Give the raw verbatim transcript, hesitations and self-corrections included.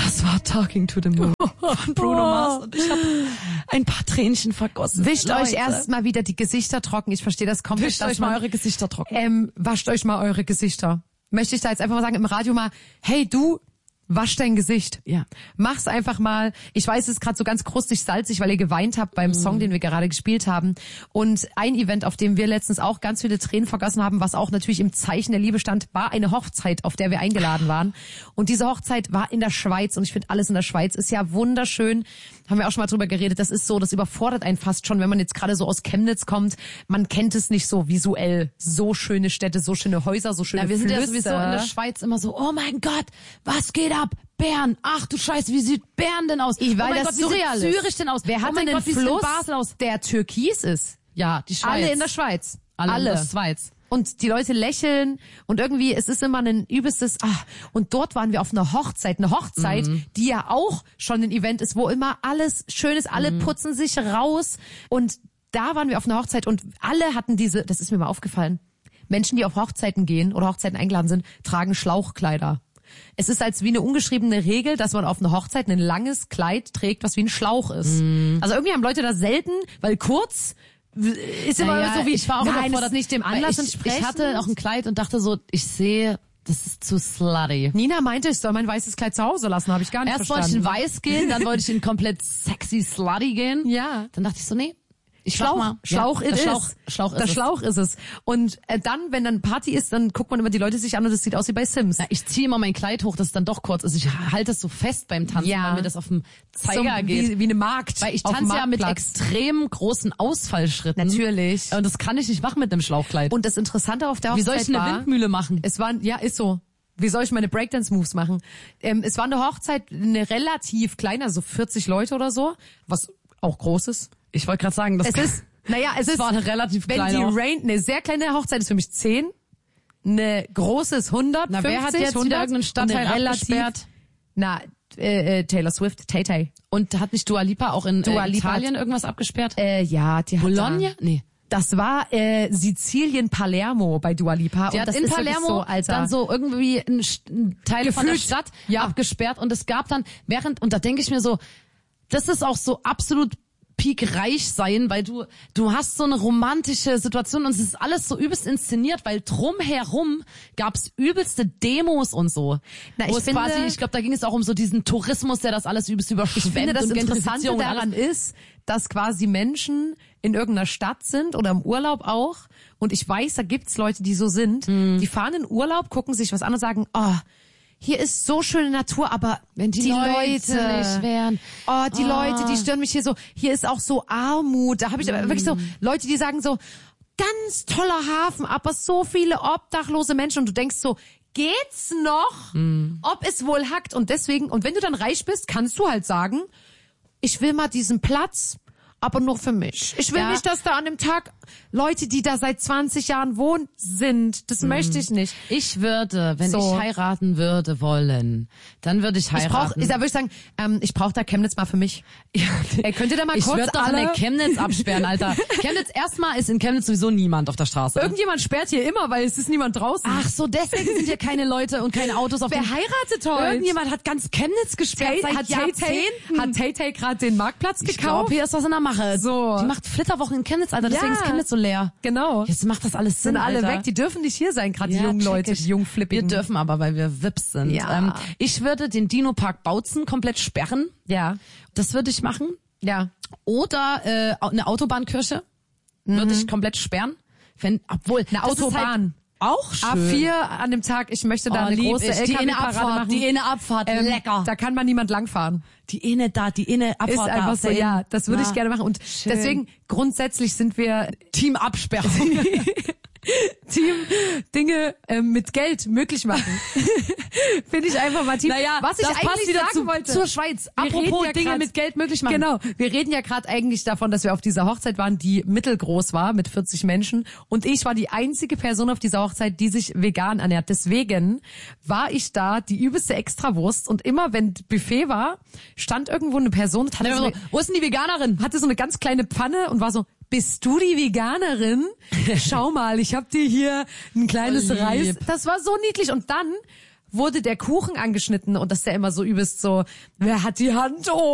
Das war Talking to the Moon von Bruno Mars und ich habe ein paar Tränchen vergossen. Wischt Leute. euch erst mal wieder die Gesichter trocken. Ich verstehe das komplett. Wischt euch mal eure Gesichter trocken. Ähm, wascht euch mal eure Gesichter. Möchte ich da jetzt einfach mal sagen im Radio mal, hey du, wasch dein Gesicht. Ja. Mach's einfach mal. Ich weiß, es ist gerade so ganz krustig salzig, weil ihr geweint habt beim mm. Song, den wir gerade gespielt haben. Und ein Event, auf dem wir letztens auch ganz viele Tränen vergossen haben, was auch natürlich im Zeichen der Liebe stand, war eine Hochzeit, auf der wir eingeladen waren. Und diese Hochzeit war in der Schweiz. Und ich finde, alles in der Schweiz ist ja wunderschön. Haben wir auch schon mal drüber geredet. Das ist so, das überfordert einen fast schon, wenn man jetzt gerade so aus Chemnitz kommt. Man kennt es nicht so visuell. So schöne Städte, so schöne Häuser, so schöne ja, wir sind Flüsse. ja sowieso in der Schweiz immer so, oh mein Gott, was geht ab? Bern, ach du Scheiße, wie sieht Bern denn aus? Ich weiß, oh mein das Gott, wie surreal sieht Zürich denn aus? Wer hat oh mein denn Gott, den wie Fluss, sieht Basel aus? der türkis ist? Ja, die Schweiz. Alle in der Schweiz. Alle, Alle. in der Schweiz. Und die Leute lächeln und irgendwie, es ist immer ein übelstes, ah, und dort waren wir auf einer Hochzeit, eine Hochzeit, mhm. die ja auch schon ein Event ist, wo immer alles schön ist, alle mhm. putzen sich raus und da waren wir auf einer Hochzeit und alle hatten diese, das ist mir mal aufgefallen, Menschen, die auf Hochzeiten gehen oder Hochzeiten eingeladen sind, tragen Schlauchkleider. Es ist als wie eine ungeschriebene Regel, dass man auf einer Hochzeit ein langes Kleid trägt, was wie ein Schlauch ist. Mm. Also irgendwie haben Leute das selten, weil kurz ist immer naja, so wie, ich war auch nein, das ist nicht dem Anlass ich, entsprechend. Ich hatte auch ein Kleid und dachte so, ich sehe, das ist zu slutty. Nina meinte, ich soll mein weißes Kleid zu Hause lassen, habe ich gar nicht Erst verstanden. wollte ich in weiß gehen, dann wollte ich in komplett sexy slutty gehen. Ja. Dann dachte ich so, nee. Ich Schlauch, mal. Schlauch, ja, it Schlauch, is. Schlauch ist der es. Schlauch ist es. Und äh, dann, wenn dann Party ist, dann guckt man immer die Leute sich an und es sieht aus wie bei Sims. Ja, ich ziehe immer mein Kleid hoch, das ist dann doch kurz ist. Ich halte es so fest beim Tanzen, ja. weil mir das auf dem Zeiger Zum, geht. Wie, wie eine Markt. Weil ich auf tanze dem ja mit Marktplatz. extrem großen Ausfallschritten. Natürlich. Und das kann ich nicht machen mit einem Schlauchkleid. Und das Interessante auf der Hochzeit wie soll ich eine war, Windmühle machen? Es war, ja, ist so. Wie soll ich meine Breakdance-Moves machen? Ähm, es war eine Hochzeit, eine relativ kleine, so vierzig Leute oder so, was auch groß ist. Ich wollte gerade sagen, das Es ist, naja, es es ist, war eine relativ wenn kleine. die Rain, eine sehr kleine Hochzeit ist für mich zehn, eine große ist hundert, Na, wer hat jetzt hundert, wieder irgendeinen Stadtteil und eine relativ, abgesperrt? Na, äh, äh, Taylor Swift, Tay Tay. Und hat nicht Dua Lipa auch in Dua äh, Lipa Italien irgendwas abgesperrt? Äh, ja, die hat Bologna? Da, Nee. Das war äh, Sizilien, Palermo bei Dua Lipa. Die und hat das in ist Palermo so, Alter, dann so irgendwie ein, ein Teil von der Gefühlt, Stadt ja. abgesperrt und es gab dann während, und da denke ich mir so, das ist auch so absolut peak reich sein, weil du du hast so eine romantische Situation und es ist alles so übelst inszeniert, weil drumherum gab's übelste Demos und so. Na, ich Wo es finde, quasi, ich glaube, da ging es auch um so diesen Tourismus, der das alles übelst überschwemmt. Ich finde, das und Interessante Gentrifizierung und alles. daran ist, dass quasi Menschen in irgendeiner Stadt sind oder im Urlaub auch. Und ich weiß, da gibt's Leute, die so sind. Hm. Die fahren in Urlaub, gucken sich was an und sagen, oh, hier ist so schöne Natur, aber Wenn die, die Leute, Leute nicht wären. Oh, die Oh. Leute, die stören mich hier so. Hier ist auch so Armut. Da habe ich mm. wirklich so Leute, die sagen so, ganz toller Hafen, aber so viele obdachlose Menschen. Und du denkst so, geht's noch? Mm. Ob es wohl hackt? Und deswegen, und wenn du dann reich bist, kannst du halt sagen, ich will mal diesen Platz, aber nur für mich. Ich will Ja. nicht, dass da an dem Tag Leute, die da seit zwanzig Jahren wohnen, sind. Das mm. möchte ich nicht. Ich würde, wenn So. ich heiraten würde wollen, dann würde ich heiraten. Ich brauch, da würde ich sagen, ähm, ich brauche da Chemnitz mal für mich. Ja, Ey, könnt ihr da mal ich kurz würde doch alle... eine Chemnitz absperren, Alter. Chemnitz, erstmal ist in Chemnitz sowieso niemand auf der Straße. Irgendjemand sperrt hier immer, weil es ist niemand draußen. Ach so, deswegen sind hier keine Leute und keine Autos auf Wer dem... heiratet heute? Irgendjemand hat ganz Chemnitz gesperrt Tay, seit hat Tay Tay, Jahrzehnten. hat Tay Tay gerade den Marktplatz Ich gekauft? glaube, hier ist was in der Mache. So. Die macht Flitterwochen in Chemnitz, Alter. Deswegen Ja. ist Chemnitz so leer. Genau. Jetzt macht das alles Sinn, Sind alle Alter. weg, die dürfen nicht hier sein, gerade Ja, die jungen check Leute, ich. die jungen Wir Flippigen. dürfen aber, weil wir V I Ps sind. Ja. Ähm, ich würde den Dino-Park Bautzen komplett sperren. Ja, Das würde ich machen. ja. Oder äh, eine Autobahnkirche würde ich komplett sperren. Wenn, obwohl Eine das ist Autobahn. Halt auch schön. A vier an dem Tag, ich möchte da Oh, eine lieb große ich. Die L K W-Parade Inneabfahrt, machen. die Inneabfahrt, Ähm, lecker. Da kann man niemand langfahren. Die Inne da, die Inneabfahrt. Ist da einfach auf so, der ja, Inne. das würde ich Na, gerne machen. Und schön. deswegen, grundsätzlich sind wir Team Absperrung. Team Dinge äh, mit Geld möglich machen. Finde ich einfach mal Team. Naja, was ich das eigentlich passt wieder sagen zu, wollte. zur Schweiz. Wir Apropos reden ja Dinge grad- mit Geld möglich machen. Genau, wir reden ja gerade eigentlich davon, dass wir auf dieser Hochzeit waren, die mittelgroß war mit vierzig Menschen und ich war die einzige Person auf dieser Hochzeit, die sich vegan ernährt. Deswegen war ich da die übelste Extrawurst und immer wenn Buffet war, stand irgendwo eine Person und hatte, Ja, so, so, eine, wo ist denn die Veganerin? hatte so eine ganz kleine Pfanne und war so, bist du die Veganerin? Schau mal, ich hab dir hier ein kleines Oh, lieb. Reis. Das war so niedlich und dann wurde der Kuchen angeschnitten und das ist ja immer so übelst so, wer hat die Hand hoch?